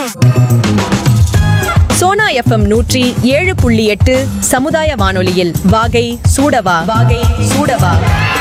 Sona FM 107.8 சமுதாய வானொலியில் வாகை சூடவா வாகை சூடவா.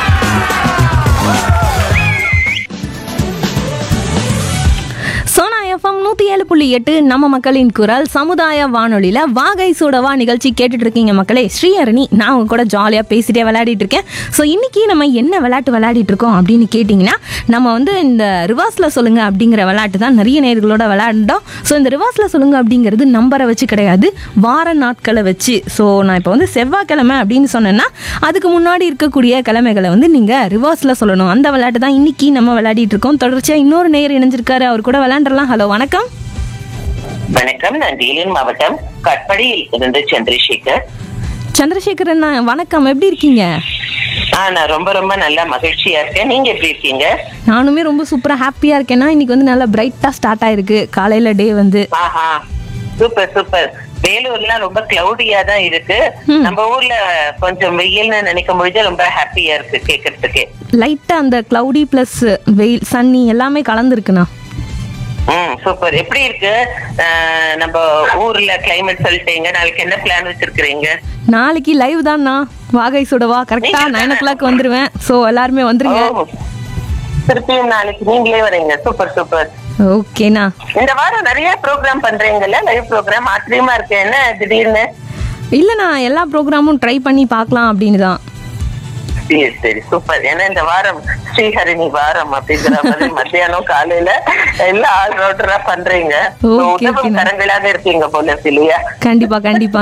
சோனா எஃப்எம் 107.8 நம்ம மக்களின் குரல் சமுதாய வானொலியில் வாகை சூடவா நிகழ்ச்சி கேட்டுட்டு இருக்கீங்க மக்களே. ஸ்ரீஹரணி நான் உங்க கூட ஜாலியாக பேசிட்டே விளையாடிட்டு இருக்கேன். ஸோ இன்னைக்கு நம்ம என்ன விளையாட்டு விளையாடிட்டு இருக்கோம் அப்படின்னு கேட்டிங்கன்னா, நம்ம வந்து இந்த ரிவர்ஸில் சொல்லுங்க அப்படிங்கிற விளையாட்டு தான் நிறைய நேர்களோட விளையாண்டோம். ஸோ இந்த ரிவர்ஸில் சொல்லுங்க அப்படிங்கிறது நம்பரை வச்சு கிடையாது, வார நாட்களை வச்சு. ஸோ நான் இப்போ வந்து செவ்வாய்க்கிழமை அப்படின்னு சொன்னேன்னா அதுக்கு முன்னாடி இருக்கக்கூடிய கிழமைகளை வந்து நீங்கள் ரிவர்ஸில் சொல்லணும். அந்த விளையாட்டு தான் இன்னைக்கு நம்ம விளையாடிட்டு இருக்கோம். தொடர்ச்சியாக இன்னொரு நேயர் இணைஞ்சிருக்காரு, அவர் கூட விளையாண்டலாம். ஹலோ, வணக்கம். வணக்கம், நான் வேலூர் மாவட்டம் கட்படியில் இருந்து சந்திரசேகர். சந்திரசேகர் அண்ணா வணக்கம், எப்படி இருக்கீங்க? நான் ரொம்ப ரொம்ப நல்லா மகிழ்ச்சியா இருக்கேன். நீங்க எப்படி இருக்கீங்க? நானுமே ரொம்ப சூப்பரா ஹாப்பியா இருக்கேன்னா, இன்னைக்கு வந்து நல்லா பிரைட்டா ஸ்டார்ட் ஆயிருக்கு காலையில டே வந்து. ஆஹா, சூப்பர் சூப்பர். வேலூர்லாம் ரொம்ப கிளவுடியா தான் இருக்கு. நம்ம ஊர்ல கொஞ்சம் வெயில்னு நினைக்கும் பொழுது ரொம்ப ஹாப்பியா இருக்கு கேட்கறதுக்கு. லைட்டா அந்த கிளவுடி பிளஸ் வெயில் சன்னி எல்லாமே கலந்துருக்குண்ணா. சூப்பர். எப்படி இருக்கு நம்ம ஊர்ல கிளைமேட் சொல்லிட்டீங்க? நாளைக்கு என்ன பிளான் வச்சிருக்கீங்க? நாளைக்கு லைவ் தான்ண்ணா, வாகை சுடவா. கரெக்டா 9 o'clock வந்துருவேன். சோ எல்லாருமே வந்துருங்க. திருப்பியும் நாளைக்கு நீங்களே வரீங்க. Super super. ஓகேண்ணா. இந்த வாரம் நிறைய ப்ரோக்ராம் பண்றீங்கல்ல, லைவ் ப்ரோக்ராம். ஆச்சரியமா இருக்கு, என்ன திடீர்னு? இல்லண்ணா, எல்லா ப்ரோக்ராமும் ட்ரை பண்ணி பார்க்கலாம் அப்படின்னு தான். சரி சூப்பர். ஏன்னா இந்த வாரம் ஸ்ரீஹரிணி வாரம் அப்படிங்கிற மாதிரி மத்தியானம் காலையில எல்லாம் ஆல் ரவுண்டரா பண்றீங்க. உதவும் கரங்களாக இருக்கீங்க போல இல்லையா? கண்டிப்பா கண்டிப்பா.